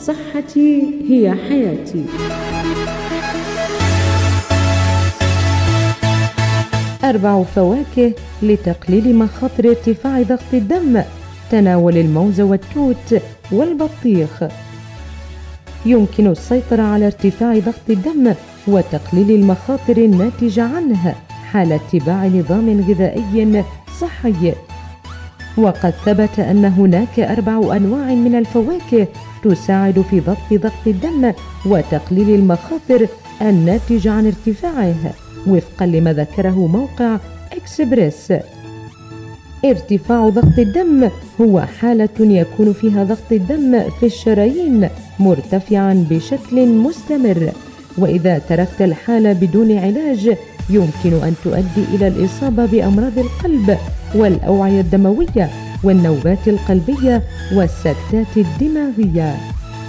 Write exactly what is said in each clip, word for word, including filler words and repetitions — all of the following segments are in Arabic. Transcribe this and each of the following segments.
صحتي هي حياتي. أربع فواكه لتقليل مخاطر ارتفاع ضغط الدم. تناول الموز والتوت والبطيخ. يمكن السيطرة على ارتفاع ضغط الدم وتقليل المخاطر الناتجة عنه حال اتباع نظام غذائي صحي. وقد ثبت أن هناك أربع أنواع من الفواكه تساعد في ضبط ضغط الدم وتقليل المخاطر الناتجة عن ارتفاعه، وفقا لما ذكره موقع إكسبريس. ارتفاع ضغط الدم هو حالة يكون فيها ضغط الدم في الشرايين مرتفعا بشكل مستمر، وإذا تركت الحالة بدون علاج يمكن أن تؤدي إلى الإصابة بأمراض القلب والأوعية الدموية والنوبات القلبية والسكتات الدماغية.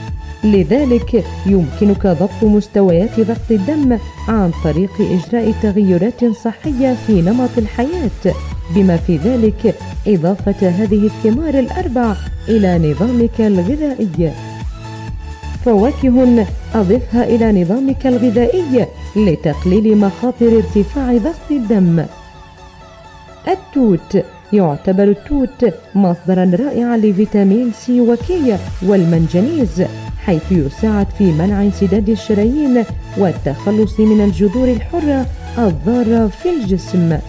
لذلك يمكنك ضبط مستويات ضغط الدم عن طريق إجراء تغيرات صحية في نمط الحياة، بما في ذلك إضافة هذه الثمار الأربع إلى نظامك الغذائي. فواكه أضفها إلى نظامك الغذائي لتقليل مخاطر ارتفاع ضغط الدم. التوت. يعتبر التوت مصدرا رائعا لفيتامين سي وكي والمنجنيز، حيث يساعد في منع انسداد الشرايين والتخلص من الجذور الحرة الضارة في الجسم.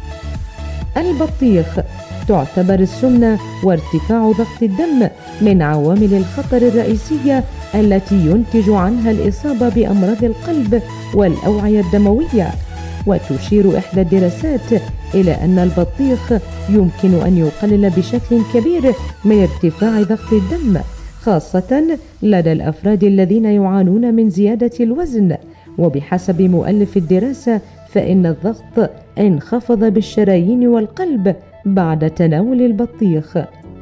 البطيخ. تعتبر السمنة وارتفاع ضغط الدم من عوامل الخطر الرئيسية التي ينتج عنها الإصابة بأمراض القلب والأوعية الدموية، وتشير إحدى الدراسات إلى أن البطيخ يمكن أن يقلل بشكل كبير من ارتفاع ضغط الدم، خاصة لدى الأفراد الذين يعانون من زيادة الوزن. وبحسب مؤلف الدراسة فإن الضغط انخفض بالشرايين والقلب بعد تناول البطيخ.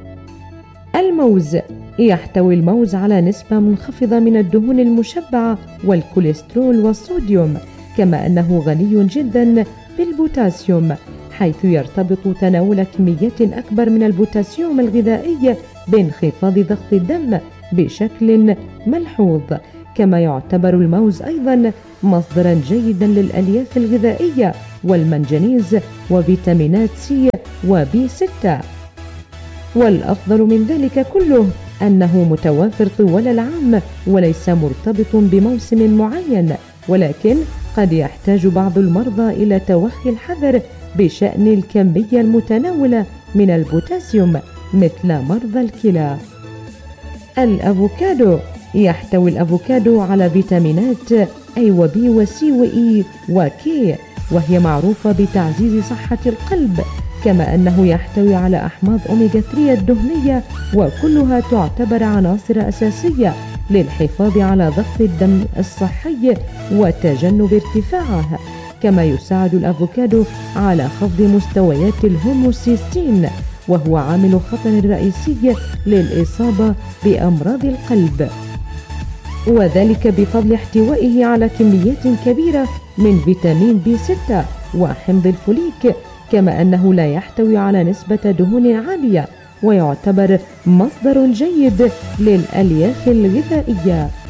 الموز. يحتوي الموز على نسبة منخفضة من الدهون المشبعة والكوليسترول والصوديوم، كما أنه غني جدا بالبوتاسيوم، حيث يرتبط تناول كميات أكبر من البوتاسيوم الغذائي بانخفاض ضغط الدم بشكل ملحوظ. كما يعتبر الموز أيضا مصدرا جيدا للألياف الغذائية والمنجنيز وفيتامينات سي وبي ستة. والأفضل من ذلك كله أنه متوافر طوال العام وليس مرتبط بموسم معين، ولكن قد يحتاج بعض المرضى إلى توخي الحذر بشأن الكمية المتناولة من البوتاسيوم مثل مرضى الكلى. الأفوكادو. يحتوي الأفوكادو على فيتامينات A وبي وسي وإي وكي، وهي معروفة بتعزيز صحة القلب، كما أنه يحتوي على أحماض أوميغا ثلاثة الدهنية، وكلها تعتبر عناصر أساسية للحفاظ على ضغط الدم الصحي وتجنب ارتفاعه. كما يساعد الأفوكادو على خفض مستويات الهوموسيستين، وهو عامل خطر رئيسي للإصابة بأمراض القلب، وذلك بفضل احتوائه على كميات كبيرة من فيتامين بي ستة وحمض الفوليك، كما أنه لا يحتوي على نسبة دهون عالية، ويعتبر مصدر جيد للألياف الغذائية.